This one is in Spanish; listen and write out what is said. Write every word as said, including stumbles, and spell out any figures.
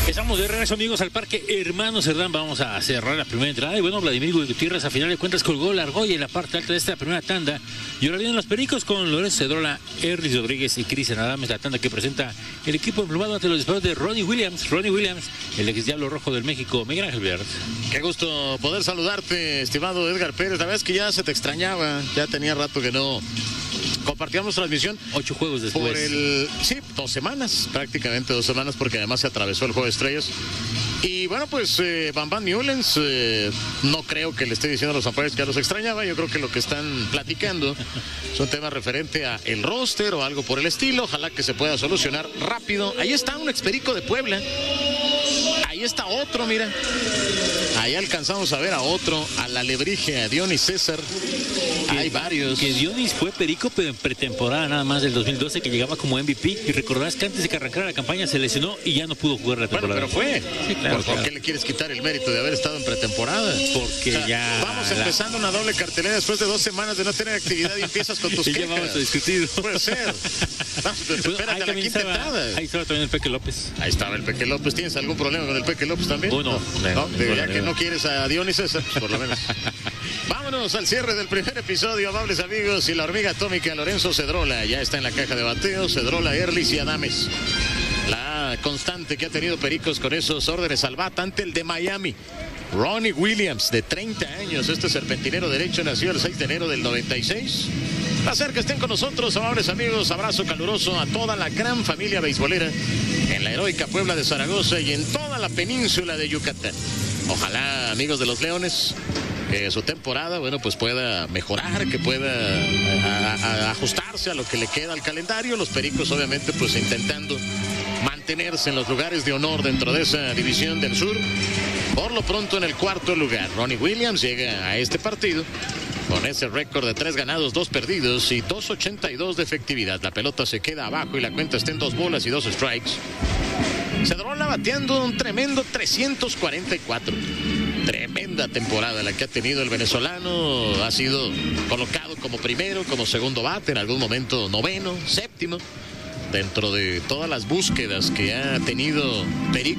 Estamos de regreso, amigos, al Parque Hermano Cerdán. Vamos a cerrar la primera entrada. Y bueno, Vladimir Gutiérrez a final de cuentas colgó la argolla en la parte alta de esta primera tanda. Y ahora vienen los Pericos con Lorenzo Cedrola, Erlis Rodríguez y Cristian Adames. La tanda que presenta el equipo emplumado ante los disparos de Ronnie Williams. Ronnie Williams, el ex Diablo Rojo del México. Miguel Ángel Verde. Qué gusto poder saludarte, estimado Edgar Pérez. La verdad es que ya se te extrañaba. Ya tenía rato que no compartíamos transmisión. Ocho juegos después. Por el... Sí, dos semanas, prácticamente dos semanas, porque además se atravesó el juego de estrellas. Y bueno, pues eh, Van Van Newlands, eh, no creo que le esté diciendo a los umpires que ya los extrañaba. Yo creo que lo que están platicando es un tema referente a el roster o algo por el estilo. Ojalá que se pueda solucionar rápido. Ahí está un experico de Puebla. Ahí está otro, mira. Ahí alcanzamos a ver a otro, a la Alebrije, a Dionis César. Que, Hay varios. Que Dionis fue perico, pero en pretemporada nada más del dos mil doce, que llegaba como M V P. Y recordarás que antes de que arrancara la campaña se lesionó y ya no pudo jugar la temporada. Bueno, pero fue. Sí, claro, ¿Por, claro. ¿Por qué le quieres quitar el mérito de haber estado en pretemporada? Porque o sea, ya... Vamos la... empezando una doble cartelera después de dos semanas de no tener actividad y empiezas con tus y quejas. ya vamos a discutir. Puede ser. Vamos, bueno, espérate a la quinta estaba, entrada. Ahí estaba también el Peque López. Ahí estaba el Peque López. ¿Tienes algún problema con el Peque López también? Oh, no. No, no, no, digo, ya no, que no. no quieres a Dionis César, pues por lo menos. Vámonos al cierre del primer episodio, amables amigos. Y la hormiga atómica Lorenzo Cedrola ya está en la caja de bateo. Cedrola, Erlis y Adames. La constante que ha tenido Pericos con esos órdenes al bat ante el de Miami. Ronnie Williams, de treinta años. Este serpentinero derecho nació el seis de enero del noventa y seis. Placer que estén con nosotros, amables amigos. Abrazo caluroso a toda la gran familia beisbolera en la heroica Puebla de Zaragoza y en toda la península de Yucatán. Ojalá, amigos de los Leones, que su temporada, bueno, pues pueda mejorar, que pueda a, a, a ajustarse a lo que le queda al calendario. Los Pericos, obviamente, pues intentando mantenerse en los lugares de honor dentro de esa división del sur. Por lo pronto, en el cuarto lugar, Ronnie Williams llega a este partido con ese récord de tres ganados, dos perdidos y dos ochenta y dos de efectividad. La pelota se queda abajo y la cuenta está en dos bolas y dos strikes. Cedrola bateando un tremendo trescientos cuarenta y cuatro. Tremenda temporada la que ha tenido el venezolano. Ha sido colocado como primero, como segundo bate, en algún momento noveno, séptimo. Dentro de todas las búsquedas que ha tenido Perico.